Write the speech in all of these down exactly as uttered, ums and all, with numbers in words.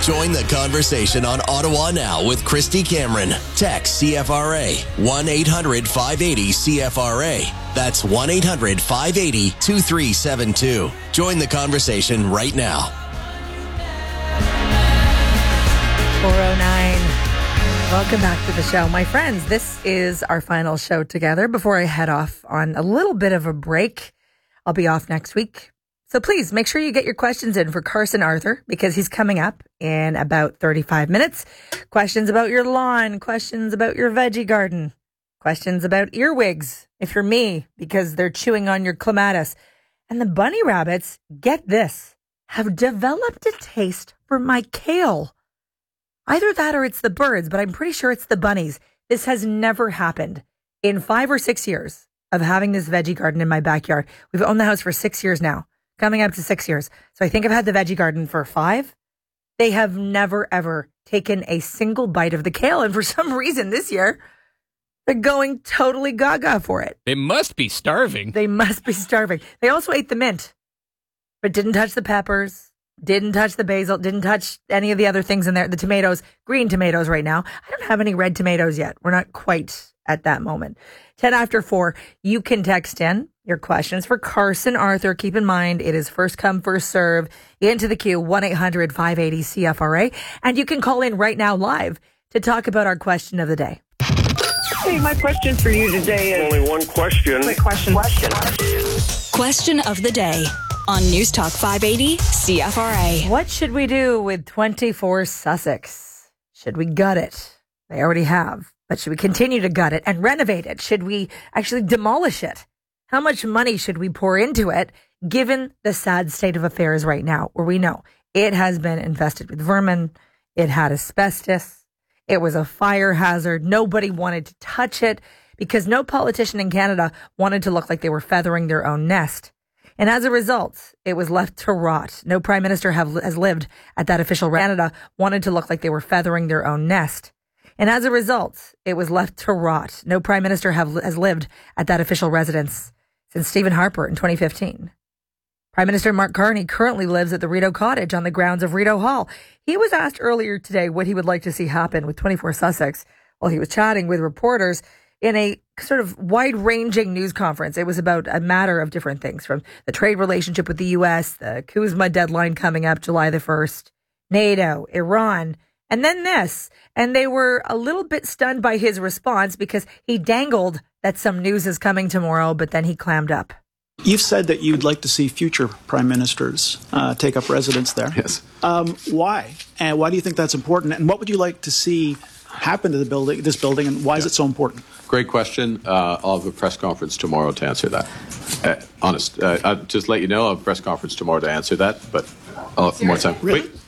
Join the conversation on Ottawa Now with Christy Cameron. Text C F R A one eight hundred five eighty C F R A. That's one eight hundred five eighty two three seven two. Join the conversation right now. four oh nine. Welcome back to the show. My friends, this is our final show together before I head off on a little bit of a break. I'll be off next week. So please make sure you get your questions in for Carson Arthur because he's coming up in about thirty-five minutes. Questions about your lawn, questions about your veggie garden, questions about earwigs, if you're me, because they're chewing on your clematis. And the bunny rabbits, get this, have developed a taste for my kale. Either that or it's the birds, but I'm pretty sure it's the bunnies. This has never happened in five or six years of having this veggie garden in my backyard. We've owned the house for six years now, coming up to six years. So I think I've had the veggie garden for five. They have never, ever taken a single bite of the kale. And for some reason this year, they're going totally gaga for it. They must be starving. They must be starving. They also ate the mint, but didn't touch the peppers. Didn't touch the basil, didn't touch any of the other things in there. The tomatoes, green tomatoes right now. I don't have any red tomatoes yet. We're not quite at that moment. ten after four, you can text in your questions for Carson Arthur. Keep in mind, it is first come, first serve. Into the queue, one eight hundred five eighty C F R A. And you can call in right now live to talk about our question of the day. Hey, my question for you today is... Only one question. Quick question. Question. Question of the day on News Talk five eighty C F R A. What should we do with twenty-four Sussex? Should we gut it? They already have. But should we continue to gut it and renovate it? Should we actually demolish it? How much money should we pour into it, given the sad state of affairs right now, where we know it has been infested with vermin, it had asbestos, it was a fire hazard, nobody wanted to touch it because no politician in Canada wanted to look like they were feathering their own nest. And as a result, it was left to rot. No prime minister have, has lived at that official Canada wanted to look like they were feathering their own nest. And as a result, it was left to rot. No prime minister have, has lived at that official residence since Stephen Harper in twenty fifteen. Prime Minister Mark Carney currently lives at the Rideau Cottage on the grounds of Rideau Hall. He was asked earlier today what he would like to see happen with twenty-four Sussex while he was chatting with reporters in a sort of wide-ranging news conference. It was about a matter of different things, from the trade relationship with the U S, the CUSMA deadline coming up July the first, NATO, Iran, and then this. And they were a little bit stunned by his response because he dangled that some news is coming tomorrow, but then he clammed up. You've said that you'd like to see future prime ministers uh, take up residence there. Yes. Um, why? And why do you think that's important? And what would you like to see happen to the building, this building, and why yeah. is it so important? Great question. Uh, I'll have a press conference tomorrow to answer that. Uh, honest. Uh, I'll just let you know I'll have a press conference tomorrow to answer that, but I'll have more time. Really? Wait.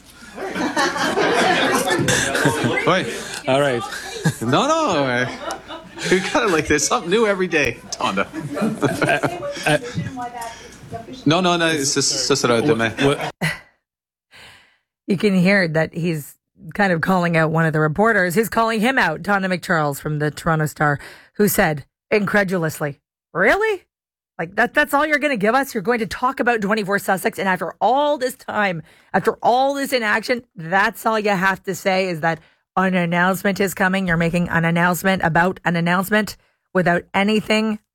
Wait. All right. No, no. Uh, you gotta like, there's something new every day, Tonda. uh, uh, no, no, no. It's just, just what, You can hear that he's kind of calling out one of the reporters who's calling him out, Tonda McCharles from the Toronto Star, who said incredulously, really? Like that, that's all you're going to give us? You're going to talk about twenty-four Sussex, and after all this time, after all this inaction, that's all you have to say is that an announcement is coming. You're making an announcement about an announcement without anything